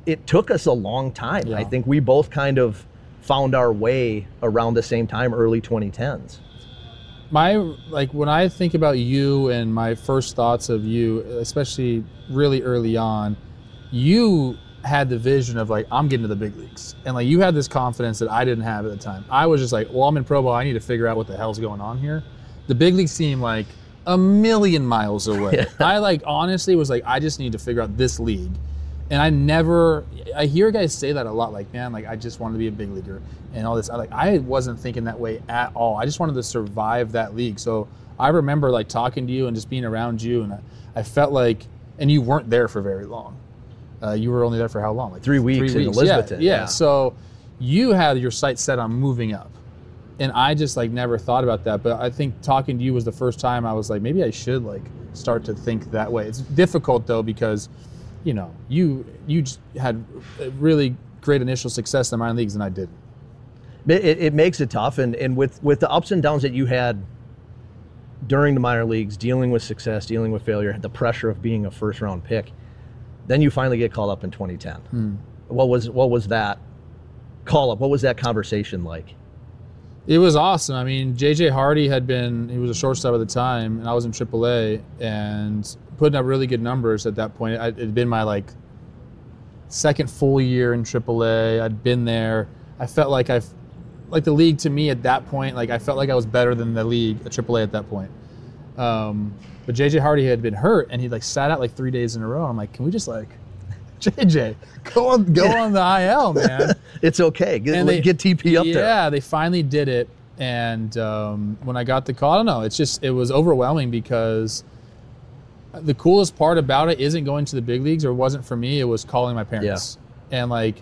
it took us a long time. Yeah. I think we both kind of found our way around the same time, early 2010s. When I think about you and my first thoughts of you, especially really early on, you had the vision of like, I'm getting to the big leagues. And like you had this confidence that I didn't have at the time. I was just like, well, I'm in pro ball. I need to figure out what the hell's going on here. The big leagues seemed like a million miles away. I like honestly was like, I just need to figure out this league. And I hear guys say that a lot, like, man, like I just wanted to be a big leaguer and all this. I wasn't thinking that way at all. I just wanted to survive that league. So I remember like talking to you and just being around you, and I felt like, and you weren't there for very long. You were only there for how long? Like 3 weeks in Elizabethton. Yeah. So you had your sights set on moving up. And I just like never thought about that. But I think talking to you was the first time I was like, maybe I should like start to think that way. It's difficult though, because you know, you just had really great initial success in the minor leagues and I didn't. It makes it tough. And with the ups and downs that you had during the minor leagues, dealing with success, dealing with failure, the pressure of being a first round pick, then you finally get called up in 2010. What was that call up? What was that conversation like? It was awesome. I mean, J.J. Hardy he was a shortstop at the time, and I was in AAA, and putting up really good numbers at that point. It had been my like second full year in AAA. I'd been there. I felt like the league to me at that point, like I felt like I was better than the league at AAA at that point. But J.J. Hardy had been hurt, and he like sat out like 3 days in a row. I'm like, can we just like, JJ, go on the IL, man. It's okay. Get TP up there. Yeah, they finally did it. And when I got the call, I don't know, it was overwhelming, because the coolest part about it isn't going to the big leagues, or wasn't for me, it was calling my parents. Yeah. And like,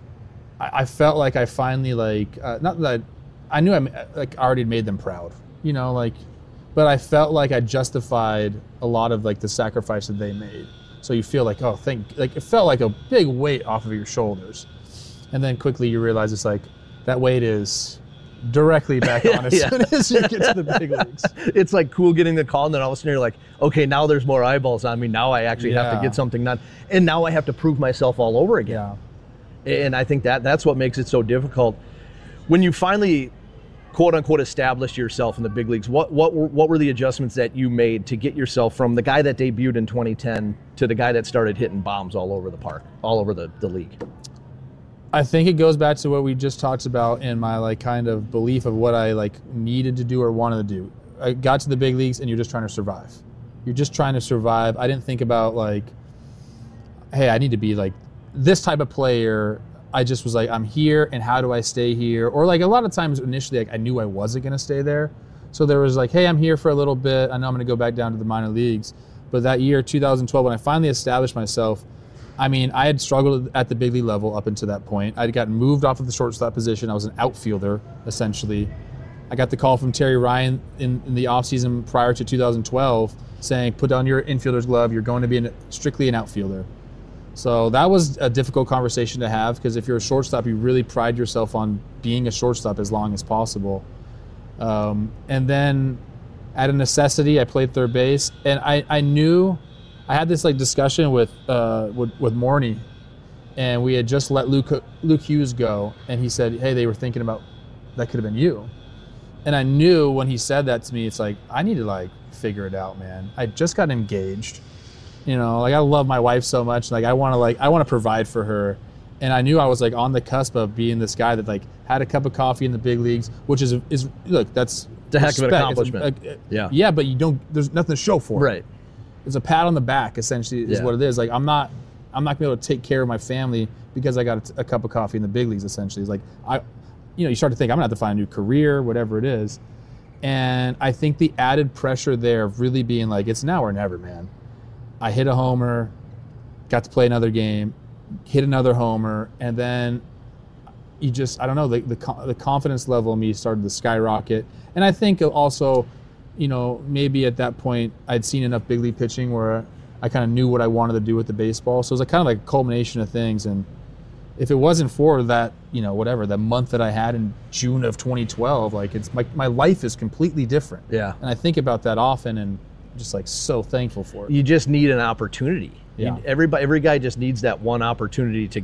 I felt like I finally like, not that I knew I already made them proud, you know, like, but I felt like I justified a lot of like the sacrifice that they made. So you feel like, it felt like a big weight off of your shoulders. And then quickly you realize it's like, that weight is directly back on as soon as you get to the big leagues. It's like cool getting the call, and then all of a sudden you're like, okay, now there's more eyeballs on me. Now I actually have to get something done. And now I have to prove myself all over again. Yeah. And I think that's what makes it so difficult. When you finally, quote unquote, established yourself in the big leagues, what were the adjustments that you made to get yourself from the guy that debuted in 2010 to the guy that started hitting bombs all over the park, all over the league? I think it goes back to what we just talked about in my like kind of belief of what I like needed to do or wanted to do. I got to the big leagues and you're just trying to survive. You're just trying to survive. I didn't think about like, hey, I need to be like this type of player. I just was like, I'm here, and how do I stay here? Or like a lot of times initially, like I knew I wasn't going to stay there. So there was like, hey, I'm here for a little bit. I know I'm going to go back down to the minor leagues. But that year, 2012, when I finally established myself, I mean, I had struggled at the big league level up until that point. I'd gotten moved off of the shortstop position. I was an outfielder, essentially. I got the call from Terry Ryan in the offseason prior to 2012 saying, put down your infielder's glove. You're going to be strictly an outfielder. So that was a difficult conversation to have, because if you're a shortstop, you really pride yourself on being a shortstop as long as possible. And then out of necessity, I played third base. And I knew I had this like discussion with Morney, and we had just let Luke Hughes go, and he said, hey, they were thinking about that could have been you. And I knew when he said that to me, it's like, I need to like figure it out, man. I just got engaged. You know, like I love my wife so much. Like I want to provide for her. And I knew I was like on the cusp of being this guy that like had a cup of coffee in the big leagues, which is look, that's a heck of an accomplishment. Yeah, but there's nothing to show for it. Right. It's a pat on the back, essentially, is what it is. Like I'm not gonna be able to take care of my family because I got a cup of coffee in the big leagues. Essentially, it's like you start to think I'm gonna have to find a new career, whatever it is. And I think the added pressure there of really being like, it's now or never, man. I hit a homer, got to play another game, hit another homer, and then you just, I don't know, the confidence level in me started to skyrocket. And I think also, maybe at that point I'd seen enough big league pitching where I kind of knew what I wanted to do with the baseball. So it was like kind of like a culmination of things. And if it wasn't for that, the month that I had in June of 2012, like it's my life is completely different. Yeah. And I think about that often, and just like so thankful for it. You just need an opportunity. Yeah. Every guy just needs that one opportunity to